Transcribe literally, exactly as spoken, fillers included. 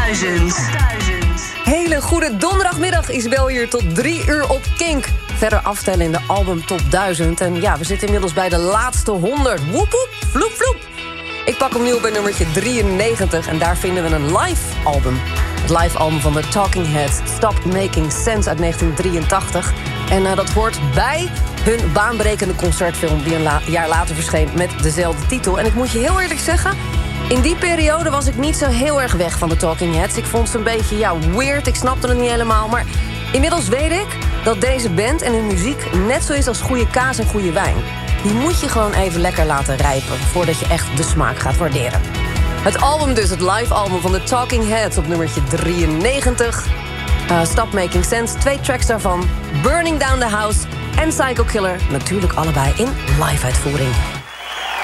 duizend. Hele goede donderdagmiddag, Isabel hier tot drie uur op Kink. Verder aftellen in de album Top duizend. En ja, we zitten inmiddels bij de laatste honderd. Woep woep, vloep vloep. Ik pak hem nu op bij nummertje drieënnegentig. En daar vinden we een live album. Het live album van de Talking Heads, Stop Making Sense uit negentien drieëntachtig. En uh, dat hoort bij hun baanbrekende concertfilm die een la- jaar later verscheen met dezelfde titel. En ik moet je heel eerlijk zeggen, in die periode was ik niet zo heel erg weg van de Talking Heads. Ik vond ze een beetje, ja, weird. Ik snapte het niet helemaal. Maar inmiddels weet ik dat deze band en hun muziek net zo is als goede kaas en goede wijn. Die moet je gewoon even lekker laten rijpen voordat je echt de smaak gaat waarderen. Het album dus, het live album van de Talking Heads op nummertje drieënnegentig. Uh, Stop Making Sense, twee tracks daarvan. Burning Down the House en Psycho Killer. Natuurlijk allebei in live uitvoering.